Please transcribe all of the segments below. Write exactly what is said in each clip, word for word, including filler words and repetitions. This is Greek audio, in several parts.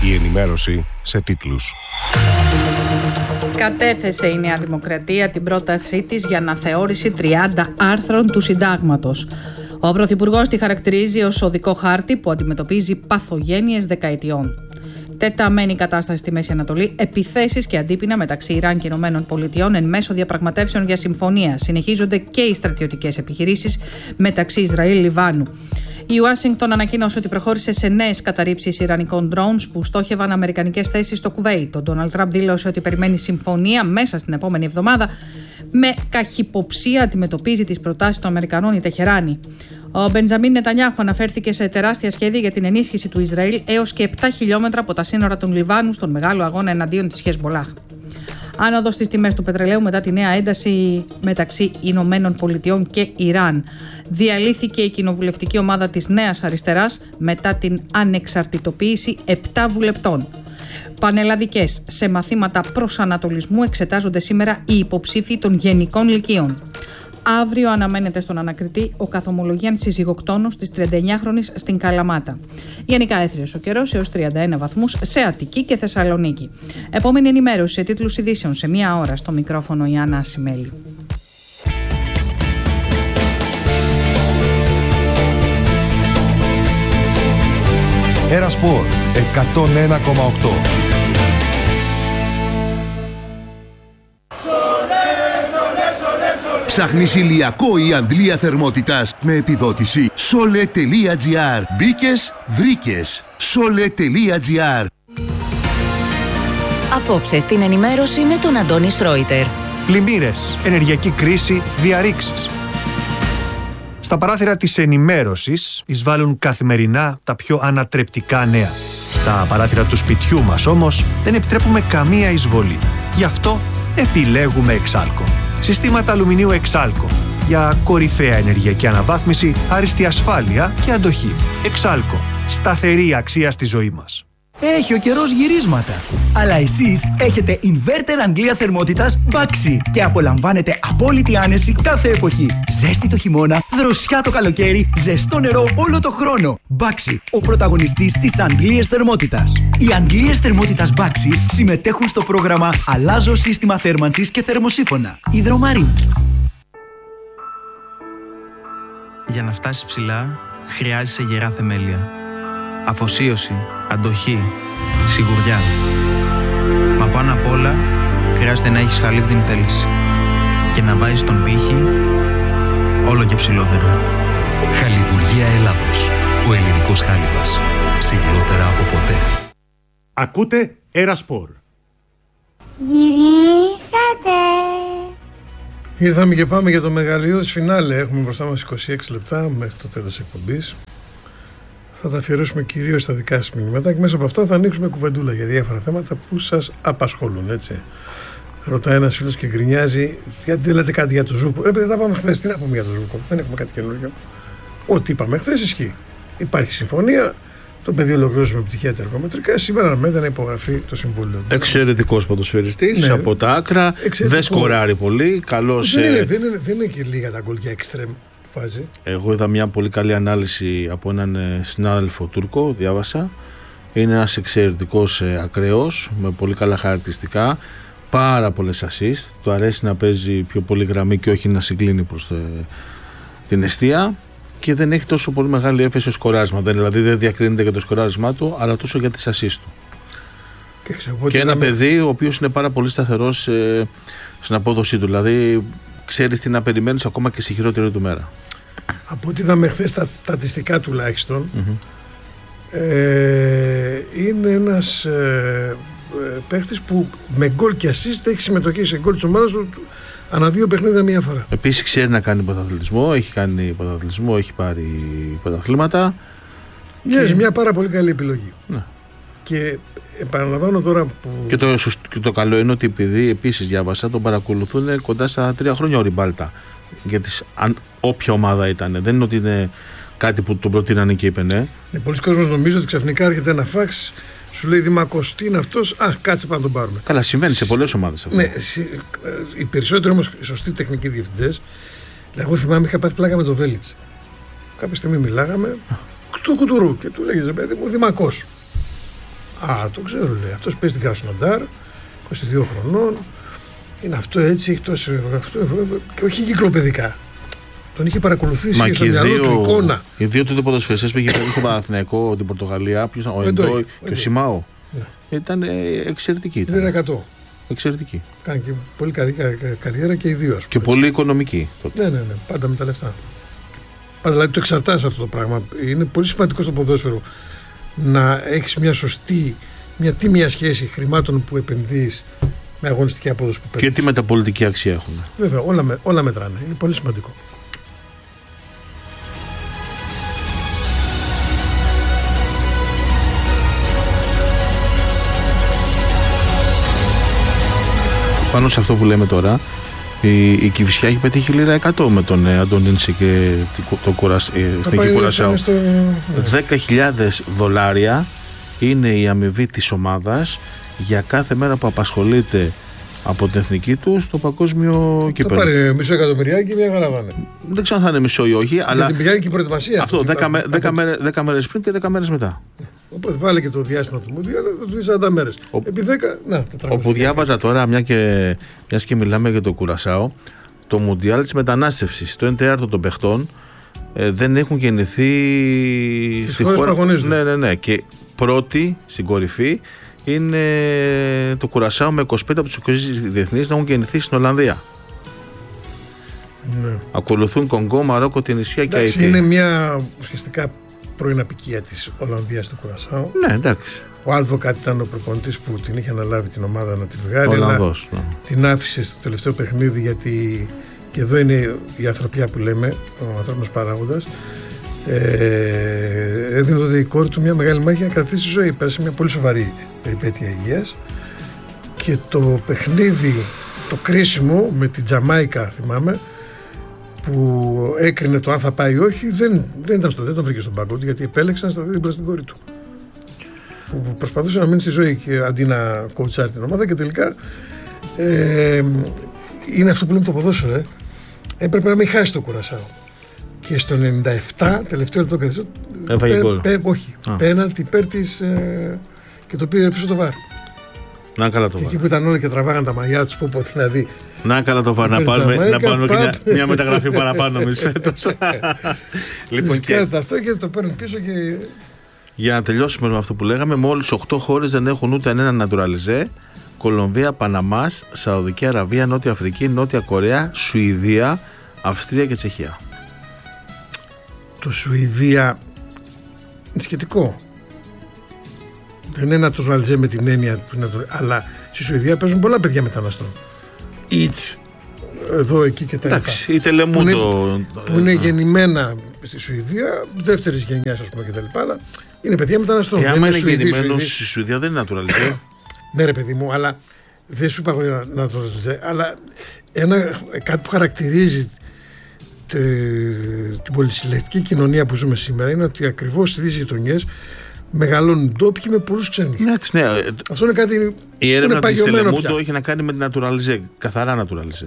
Η ενημέρωση σε τίτλους. Κατέθεσε η Νέα Δημοκρατία την πρότασή της για αναθεώρηση τριάντα άρθρων του Συντάγματος. Ο Πρωθυπουργός τη χαρακτηρίζει ως οδικό χάρτη που αντιμετωπίζει παθογένειες δεκαετιών. Τεταμένη κατάσταση στη Μέση Ανατολή, επιθέσεις και αντίπεινα μεταξύ Ιράν και Ηνωμένων Πολιτειών εν μέσω διαπραγματεύσεων για συμφωνία. Συνεχίζονται και οι στρατιωτικές επιχειρήσεις μεταξύ Ισραήλ-Λιβάνου. Η Ουάσιγκτον ανακοίνωσε ότι προχώρησε σε νέες καταρρήψεις ιρανικών drones που στόχευαν αμερικανικές θέσεις στο Κουβέιτ. Ο Ντόναλντ Τραμπ δήλωσε ότι περιμένει συμφωνία μέσα στην επόμενη εβδομάδα. Με καχυποψία αντιμετωπίζει τις προτάσεις των Αμερικανών η Τεχεράνη. Ο Μπεντζαμίν Νετανιάχου αναφέρθηκε σε τεράστια σχέδια για την ενίσχυση του Ισραήλ έως και επτά χιλιόμετρα από τα σύνορα του Λιβάνου στον μεγάλο αγώνα εναντίον της Χεσμολάχ. Άνοδος στις τιμές του πετρελαίου μετά τη νέα ένταση μεταξύ Ηνωμένων Πολιτειών και Ιράν. Διαλύθηκε η κοινοβουλευτική ομάδα της Νέας Αριστεράς μετά την ανεξαρτητοποίηση επτά βουλευτών. Πανελλαδικές σε μαθήματα προσανατολισμού εξετάζονται σήμερα οι υποψήφοι των γενικών λυκείων. Αύριο αναμένεται στον ανακριτή ο καθομολογίαν συζυγοκτόνος της τριανταεννιάχρονης στην Καλαμάτα. Γενικά έθριος ο καιρός έως τριάντα ένα βαθμούς σε Αττική και Θεσσαλονίκη. Επόμενη ενημέρωση σε τίτλους ειδήσεων σε μία ώρα. Στο μικρόφωνο η Άννα Ασημέλη. Ένα Σπορ εκατόν ένα κόμμα οκτώ. Ψάχνεις ηλιακό ή αντλία θερμότητας με επιδότηση sole.gr. Μπήκες, βρήκες. sole.gr. Απόψε στην ενημέρωση με τον Αντώνη Σρόιτερ. Πλημμύρες, ενεργειακή κρίση, διαρρήξεις. Στα παράθυρα της ενημέρωσης εισβάλλουν καθημερινά τα πιο ανατρεπτικά νέα. Στα παράθυρα του σπιτιού μας όμως δεν επιτρέπουμε καμία εισβολή. Γι' αυτό επιλέγουμε Εξάλκο. Συστήματα αλουμινίου Εξάλκο για κορυφαία ενεργειακή αναβάθμιση, άριστη ασφάλεια και αντοχή. Εξάλκο. Σταθερή αξία στη ζωή μας. Έχει ο καιρός γυρίσματα. Αλλά εσείς έχετε inverter αντλία θερμότητας Baxi και απολαμβάνετε απόλυτη άνεση κάθε εποχή. Ζέστη το χειμώνα, δροσιά το καλοκαίρι, ζεστό νερό όλο το χρόνο. Baxi, ο πρωταγωνιστής της αντλίας θερμότητας. Οι αντλίες θερμότητας Baxi συμμετέχουν στο πρόγραμμα Αλλάζω σύστημα θέρμανσης και θερμοσύφωνα. Υδρομαρίν. Για να φτάσεις ψηλά, χρειάζεσαι γερά θεμέλια. Αφοσίωση, αντοχή, σιγουριά. Μα πάνω απ' όλα, χρειάζεται να έχεις χαλίβδινη θέληση και να βάζεις τον πύχη όλο και ψηλότερα. Χαλιβουργία Ελλάδος. Ο ελληνικός χάλιβας. Ψηλότερα από ποτέ. Ακούτε Ένα Σπορ. Γυρίσατε. Ήρθαμε και πάμε για το μεγαλειώδες φινάλε. Έχουμε μπροστά μας είκοσι έξι λεπτά μέχρι το τέλος της εκπομπής. Θα τα αφιερώσουμε κυρίως στα δικά σας μηνύματα και μέσα από αυτά θα ανοίξουμε κουβεντούλα για διάφορα θέματα που σας απασχολούν, έτσι. Ρωτάει ένας φίλος και γκρινιάζει, γιατί δεν λέτε κάτι για το Ζούκο. Ρε παιδί, τα πάμε χθες, τι να πούμε για το Ζούκο, δεν έχουμε κάτι καινούργιο. Ό,τι είπαμε χθες ισχύει. Υπάρχει συμφωνία, το παιδί ολοκλήρωσε με επιτυχία τα εργομετρικά. Σήμερα αναμένεται να υπογραφεί το Συμβούλιο. Εξαιρετικός ποδοσφαιριστής, ναι, από τα άκρα, δεν σκοράρει πολύ. Καλός, δεν, είναι, δεν, είναι, δεν είναι και λίγα τα γκολ για εξτρέμ. Φάζει. Εγώ είδα μια πολύ καλή ανάλυση από έναν συνάδελφο Τούρκο, διάβασα. Είναι ένας εξαιρετικός ακραίος, με πολύ καλά χαρακτηριστικά, πάρα πολλές assist. Του αρέσει να παίζει πιο πολύ γραμμή και όχι να συγκλίνει προς την εστία και δεν έχει τόσο πολύ μεγάλη έφεση στο σκοράσμα. Δηλαδή δεν διακρίνεται για το σκοράσμά του, αλλά τόσο για τις assist του. Και, ξέρω, και ένα παιδί ο οποίος είναι πάρα πολύ σταθερός ε, στην απόδοσή του. Δηλαδή ξέρεις τι να περιμένεις ακόμα και στη χειρότερη του μέρα. Από ό,τι είδαμε χθες τα στατιστικά τουλάχιστον, mm-hmm. ε, είναι ένας ε, ε, παίχτης που με γκολ και assist έχει συμμετοχή σε γκολ της ομάδας του ανά δύο παιχνίδια μία φορά. Επίσης ξέρει να κάνει πρωταθλητισμό, έχει κάνει πρωταθλητισμό, έχει πάρει πρωταθλήματα. Μοιάζει και... μια πάρα πολύ καλή επιλογή. Ναι. Και επαναλαμβάνω τώρα που... Και το, και το καλό είναι ότι επειδή επίσης διάβασα, τον παρακολουθούν κοντά στα τρία χρόνια ο Ριμπάλτα. Γιατί αν, όποια ομάδα ήταν, δεν είναι ότι είναι κάτι που τον προτείνανε και είπε ναι. Ναι, πολλοί κόσμος νομίζουν ότι ξαφνικά έρχεται ένα φάξ, σου λέει Δημακός, τι είναι αυτός, α, κάτσε πάνω να τον πάρουμε. Καλά, συμβαίνει σε πολλές ομάδες αυτό. Ναι, οι περισσότεροι όμως σωστοί τεχνικοί διευθυντές, εγώ θυμάμαι είχα πάθει πλάκα με τον Βέλιτς. Κάποια στιγμή μιλάγαμε, του κουτουρού και του λέγε παιδί μου Δημακός. Α, το ξέρω, λέει. Αυτός παίζει την Κρασνοντάρ, είκοσι δύο χρονών. Είναι αυτό έτσι, έχει τόσο. Αυτό, και όχι κυκλοπαιδικά. Τον είχε παρακολουθήσει Μα και στο μυαλό του εικόνα. Οι δύο τότε ποδοσφαιριστές που είχε παίξει στο Παναθηναϊκό, την Πορτογαλία, ποιος ήταν, ο Εντόι και ο Σιμάο. Yeah. Ήταν εξαιρετική. Ήταν. Είναι εκατό. Εξαιρετική. Κάνει και πολύ καλή καριέρα και οι δύο, ας πούμε. Και έτσι. Πολύ οικονομική. Τότε. Ναι, ναι, ναι. Πάντα με τα λεφτά. Πάντα, δηλαδή το εξαρτάς αυτό το πράγμα. Είναι πολύ σημαντικό στο ποδόσφαιρο να έχεις μια σωστή, μια τίμια σχέση χρημάτων που επενδύεις με αγωνιστική απόδοση που παίρνεις. Και τι μεταπολιτική αξία έχουν. Βέβαια, όλα, με, όλα μετράνε. Είναι πολύ σημαντικό. Πάνω σε αυτό που λέμε τώρα, η, η Κηφισιά έχει πετύχει λίρα εκατό με τον ε, Αντωνίνση και το Κουρασάο. Στο... δέκα χιλιάδες δολάρια είναι η αμοιβή της ομάδας για κάθε μέρα που απασχολείται από την εθνική του στο παγκόσμιο κύπελλο. Θα πάρει μισό εκατομμυριάκι, μια χαρά θα είναι. Δεν ξέρω αν θα είναι μισό ή όχι, αλλά. Για την πηγαίνει και η προετοιμασία. Αυτό, δέκα μέρες πριν και δέκα μέρες μετά. Οπότε βάλε και το διάστημα του Μουντιάλ, θα του δει σαράντα μέρες. Ο... Επί δέκα, να, τετρακόσια. Όπου διάβαζα τώρα, μια και, μιας και μιλάμε για το Κουρασάο, το Μουντιάλ της μετανάστευσης, το ένα τέταρτο των παιχτών ε, δεν έχουν γεννηθεί στις χώρες που αγωνίζονται. Ναι, ναι, ναι. Και πρώτη στην κορυφή είναι το Κουρασάο με είκοσι πέντε από τους είκοσι διεθνείς να έχουν γεννηθεί στην Ολλανδία. Ναι. Ακολουθούν Κονγκό, Μαρόκο, Τινησία και Αϊτή. Είναι μια ουσιαστικά πρώην απικία της Ολλανδίας του Κουρασάο. Ναι, εντάξει. Ο Άλβοκατ ήταν ο προπονητής που την είχε αναλάβει την ομάδα να τη βγάλει. Ολλανδός, ναι. Την άφησε στο τελευταίο παιχνίδι γιατί. Και εδώ είναι η ανθρωπιά που λέμε, ο ανθρώπινος παράγοντας. Ε, έδινε τότε η κόρη του μια μεγάλη μάχη να κρατήσει ζωή. Πέρασε μια πολύ σοβαρή περιπέτεια υγείας. Και το παιχνίδι, το κρίσιμο με την Τζαμάικα, θυμάμαι, που έκρινε το αν θα πάει ή όχι, δεν, δεν ήταν στο, δεν τον βρήκε στον πάγκο του, γιατί επέλεξε να σταθεί δίπλα στην κόρη του. Που προσπαθούσε να μείνει στη ζωή και αντί να κοουτσάρει την ομάδα και τελικά ε, είναι αυτό που λέμε το ποδόσφαιρο. Ε. Έπρεπε να μην χάσει το Κουρασάο. Και στο ενενήντα επτά, τελευταίο λεπτό καθιστό, όχι, πέναλτι υπέρ της ε, και το πήρε πίσω το βάρ. Να καλά το και βάρ. εκεί που ήταν όλοι και τραβάγαν τα μαλλιά τους, που πω δηλαδή. Να καλά το βάρ, να πάρουμε, να πάρουμε και μια, μια μεταγραφή παραπάνω εμείς φέτος. Λοιπόν, και αυτό και το παίρνουν πίσω και... Για να τελειώσουμε με αυτό που λέγαμε, μόλις οκτώ χώρες δεν έχουν ούτε έναν νατουραλιζέ. Κολομβία, Παναμάς, Σαουδική Αραβία, Νότια Αφρική, Νότια Κορέα, Σουηδία, Αυστρία και Τσεχία. Το Σουηδία είναι σχετικό. Δεν είναι νατουραλιζέ με την έννοια του νατουραλιζέ, αλλά στη Σουηδία παίζουν πολλά παιδιά μεταναστών. Ιτς, εδώ, εκεί και τα λοιπά. Εντάξει, η Τελεμού που, το... που είναι γεννημένα στη Σουηδία, δεύτερης γενιάς, ας πούμε, και τα λοιπά, αλλά είναι παιδιά μεταναστών. Ε, άμα είναι, είναι γεννημένος στη Σουηδία δεν είναι νατουραλιζέ. Ναι, ρε παιδί μου, αλλά δεν σου είπα να, να το ρωτήσω, αλλά ένα, κάτι που χαρακτηρίζει τε, την πολυσυλλεκτική κοινωνία που ζούμε σήμερα είναι ότι ακριβώς στις γειτονιές μεγαλώνουν ντόπιοι με πολλούς ξένους. Ναι, ναι. Αυτό είναι κάτι. Η έρευνα της Τελεμούντο έχει να κάνει με την νατουραλιζέ, καθαρά νατουραλιζέ.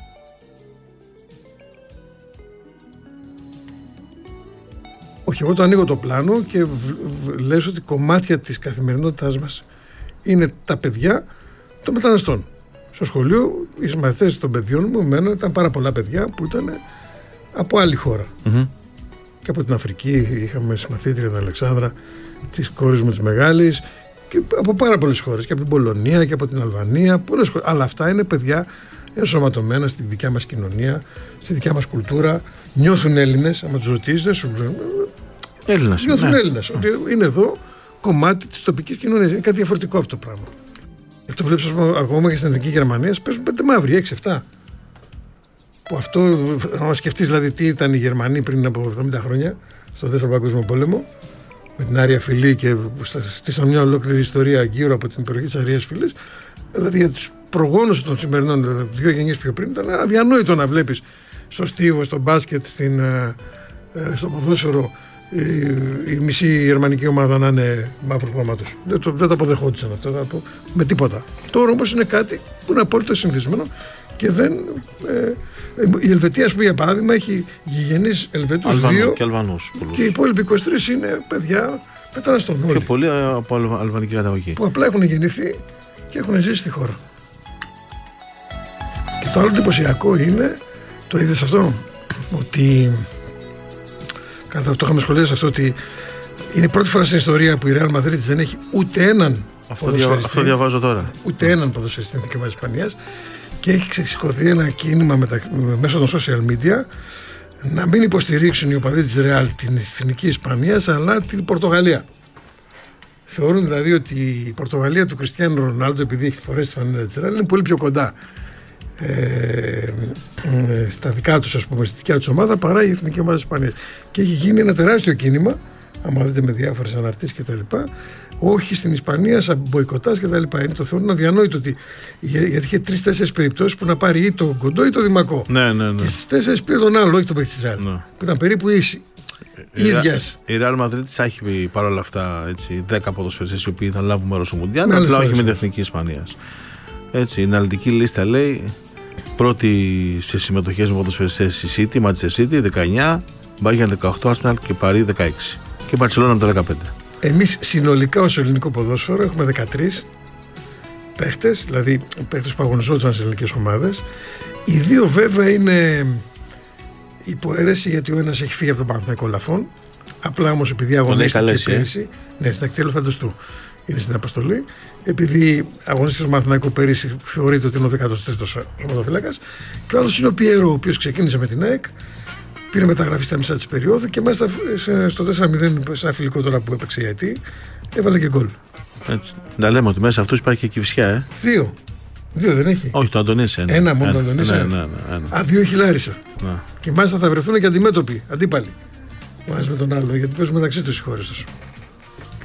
Όχι, εγώ το ανοίγω το πλάνο και λες ότι κομμάτια της καθημερινότητάς μας είναι τα παιδιά των μεταναστών. Στο σχολείο, οι μαθητές των παιδιών μου, εμένα ήταν πάρα πολλά παιδιά που ήταν από άλλη χώρα. Mm-hmm. Και από την Αφρική, είχαμε συμμαθήτρια την Αλεξάνδρα, της κόρης μου της μεγάλης, και από πάρα πολλές χώρες. Και από την Πολωνία και από την Αλβανία, πολλές χώρες. Αλλά αυτά είναι παιδιά ενσωματωμένα στη δικιά μας κοινωνία, στη δικιά μας κουλτούρα. Νιώθουν Έλληνες, άμα τους ρωτήσεις, δεν σου λένε. Έλληνας. Νιώθουν Ναι. Έλληνες, ότι είναι εδώ κομμάτι της τοπικής κοινωνίας. Είναι κάτι διαφορετικό αυτό το πράγμα. Αυτό βλέπεις, ας πούμε, ακόμα και στην Εθνική Γερμανία, παίζουν πέντε μαύροι, έξι εφτά. Που αυτό, να σκεφτείς δηλαδή τι ήταν οι Γερμανοί πριν από εβδομήντα χρόνια, στο Δεύτερο Παγκόσμιο Πόλεμο, με την Άρια Φυλή, και στήσαν μια ολόκληρη ιστορία γύρω από την περιοχή της Αρίας Φυλής. Δηλαδή για τους προγόνους των σημερινών, δύο γενιές πιο πριν, ήταν αδιανόητο να βλέπεις στο στίβο, στο μπάσκετ, στην, στο ποδόσφαιρο, η, η μισή γερμανική ομάδα να είναι μαύρου χρώματος. Δεν το, δεν το αποδεχόντουσαν αυτό, θα πω, με τίποτα. Τώρα όμως είναι κάτι που είναι απόλυτα συνηθισμένο και δεν. Ε, η Ελβετία, ας πούμε, για παράδειγμα, έχει γηγενείς Ελβετούς δύο και Αλβανούς. Και οι υπόλοιποι είκοσι τρεις είναι παιδιά Μεταναστών όλοι. Και πολλοί από αλβανική καταγωγή. Που απλά έχουν γεννηθεί και έχουν ζήσει στη χώρα. Και το άλλο εντυπωσιακό είναι, το είδες αυτό, ότι. Κατά το είχαμε σχολιάσει αυτό, ότι είναι η πρώτη φορά στην ιστορία που η Real Madrid δεν έχει ούτε έναν αυτό, δια, αυτό διαβάζω τώρα. Ούτε έναν ποδοσφαιριστή στην Εθνική Ομάδα της Ισπανίας και έχει ξεσηκωθεί ένα κίνημα μετα... μέσω των social media να μην υποστηρίξουν οι οπαδοί της Real την Εθνική Ισπανίας αλλά την Πορτογαλία. Θεωρούν δηλαδή ότι η Πορτογαλία του Κριστιάνου Ρονάλντο, επειδή έχει φορέσει τη φανέλα της Real, είναι πολύ πιο κοντά ε, ε, στα δικά τους, ας πούμε, στη δικιά τους ομάδα παρά η Εθνική Ομάδα της Ισπανίας. Και έχει γίνει ένα τεράστιο κίνημα, άμα δείτε με διάφορες αναρτήσεις και τα λοιπά, όχι στην Ισπανία, σαν μποϊκοτάζ και τα λοιπά. Είναι το θεωρούν αδιανόητο ότι, γιατί είχε τρεις-τέσσερις περιπτώσεις που να πάρει ή το κοντό ή το δημακό. Ναι, ναι, ναι. Και στις τέσσερις πήρε τον άλλο, όχι τον παίκτη της Real. Ναι. Που ήταν περίπου ίση. Ίδιας. Η Real Madrid της έχει παρόλα αυτά έτσι, δέκα ποδοσφαιριστές οι οποίοι θα λάβουν μέρος στο Μουντιάλ, απλά όχι με την Εθνική Ισπανίας. Έτσι, η αναλυτική λίστα λέει πρώτη σε συμμετοχές με ποδοσφαιριστές η City, Manchester City δεκαεννιά, Bayern δεκαοκτώ, Arsenal και Paris δεκαέξι και η Barcelona με τα δεκαπέντε. Εμείς συνολικά ως ελληνικό ποδόσφαιρο έχουμε δεκατρείς παίχτες, δηλαδή παίχτες που αγωνιζόντουσαν σε ελληνικές ομάδες. Οι δύο βέβαια είναι υποαίρεση γιατί ο ένας έχει φύγει από τον Παναθηναϊκό Λαφών. Απλά όμως επειδή αγωνίστηκε πέρυσι, ε? ναι, στην ακτή Ελεφαντοστού είναι στην αποστολή. Επειδή αγωνίστηκε στο Παναθηναϊκό πέρυσι, θεωρείται ότι είναι ο δέκατος τρίτος σωματοφύλακας. Και ο άλλος είναι ο Πιέρο, ο οποίος ξεκίνησε με την ΑΕΚ. Πήρε μεταγραφή στα μισά της περίοδου και μάλιστα στο τέσσερα μηδέν, σε ένα φιλικό τώρα που έπαιξε η ΑΕΤ, έβαλε και γκολ. Έτσι. Να λέμε ότι μέσα αυτούς υπάρχει και Κηφισιά, ε. Δύο. Δύο δεν έχει. Όχι, το Αντωνίσα. Ένα, ένα μόνο το Αντωνίσα. Ναι, ναι, ναι, ναι. Α, δύο έχει Λάρισα. Ναι. Και μάλιστα θα βρεθούν και αντιμέτωποι, αντίπαλοι. Ο ένας με τον άλλο, γιατί παίζουν μεταξύ τους οι χώρες τους.